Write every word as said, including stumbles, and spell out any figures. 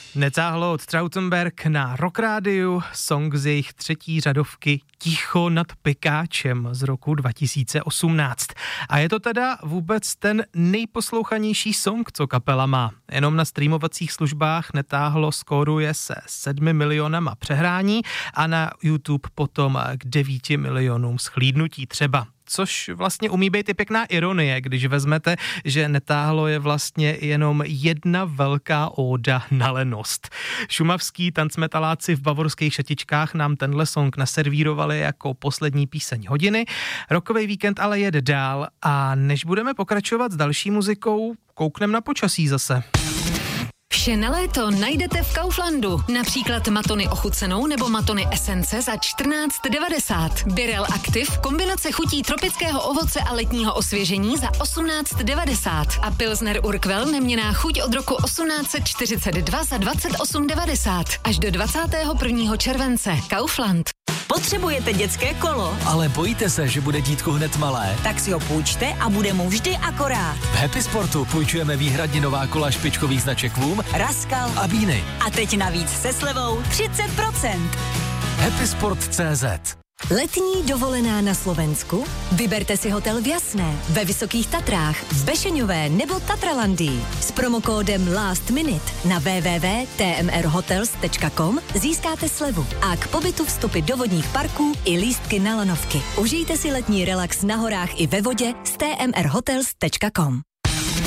Netáhlo od Trautenberg na Rock Rádiu, song z jejich třetí řadovky Ticho nad Pekáčem z roku dva tisíce osmnáct. A je to teda vůbec ten nejposlouchanější song, co kapela má. Jenom na streamovacích službách Netáhlo skóruje se sedmi milionama přehrání a na YouTube potom k devíti milionům shlídnutí třeba. Což vlastně umí být i pěkná ironie, když vezmete, že Netáhlo je vlastně jenom jedna velká óda na lenost. Šumavský tancmetaláci v bavorských šatičkách nám tenhle song naservírovali jako poslední píseň hodiny. Rockový víkend ale jede dál a než budeme pokračovat s další muzikou, kouknem na počasí zase. Vše na léto najdete v Kauflandu. Například matony ochucenou nebo matony esence za čtrnáct devadesát. Birel Active, kombinace chutí tropického ovoce a letního osvěžení za osmnáct devadesát. A Pilsner Urquell neměnná chuť od roku osmnáct set čtyřicet dva za dvacet osm devadesát. Až do dvacátého prvního července. Kaufland. Potřebujete dětské kolo? Ale bojíte se, že bude dítku hned malé? Tak si ho půjčte a bude mu vždy akorát. V Happy Sportu půjčujeme výhradně nová kola špičkových značek Voom, Raskal a Bíny. A teď navíc se slevou třicet procent. happy sport tečka cé zet. Letní dovolená na Slovensku? Vyberte si hotel v Jasné, ve Vysokých Tatrách, v Bešeňové nebo Tatralandii. S promokódem Last Minute na w w w tečka t m r hotels tečka com získáte slevu a k pobytu vstupy do vodních parků i lístky na lanovky. Užijte si letní relax na horách i ve vodě s t m r hotels tečka com.